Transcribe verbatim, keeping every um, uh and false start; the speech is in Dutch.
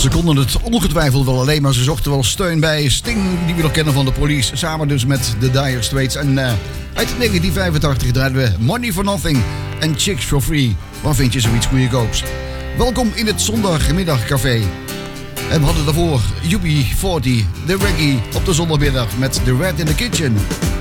Ze konden het ongetwijfeld wel alleen, maar ze zochten wel steun bij Sting, die we nog kennen van de Police. Samen dus met The Dire Straits. En uh, uit negentien vijfentachtig draaiden we Money for Nothing en Chicks for Free. Waar vind je zoiets goedkoops? Welkom in het zondagmiddagcafé. En we hadden daarvoor U B veertig, de reggae op de zondagmiddag met The Rat in the Kitchen.